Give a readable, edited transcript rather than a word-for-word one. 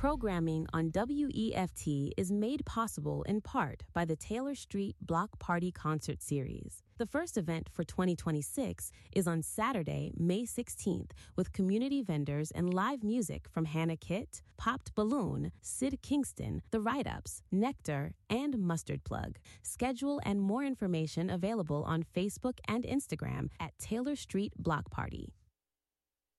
Programming on WEFT is made possible in part by the Taylor Street Block Party Concert Series. The first event for 2026 is on Saturday, May 16th, with community vendors and live music from Hannah Kitt, Popped Balloon, Sid Kingston, The Write-Ups, Nectar, and Mustard Plug. Schedule and more information available on Facebook and Instagram at Taylor Street Block Party.